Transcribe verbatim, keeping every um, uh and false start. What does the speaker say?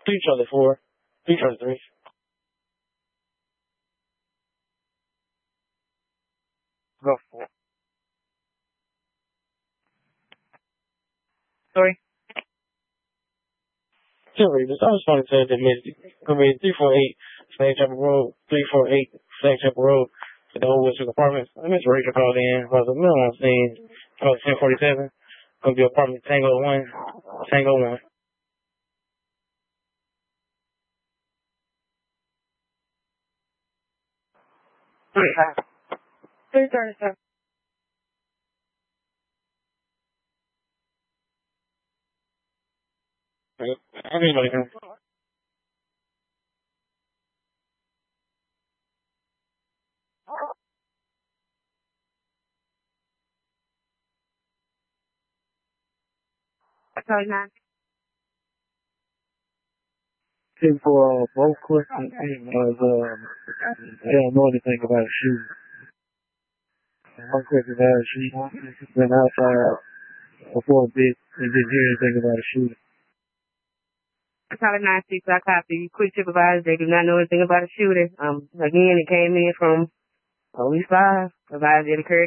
Three Charlie four. Three Charlie three. Go for it. Sorry. Sorry, this I was trying to say that Miss gonna be three four eight Flag Chapel Road, three four eight Flag Chapel Road, to the old Western Apartments. I Miss Rachel called in about the middle on scene. About ten forty seven. Gonna be apartment Tango one. Tango one. Three. Three thirty seven. Anybody can. Sorry, nine. Ten for uh, both questions. Was um, I don't know anything about a shooting. One question about a shooting. Been outside before a bit and didn't hear anything about a shooting. Charlie nine six, I copy. Quick supervisors, they do not know anything about a shooting. Um, again, it came in from Police five, advised it occurred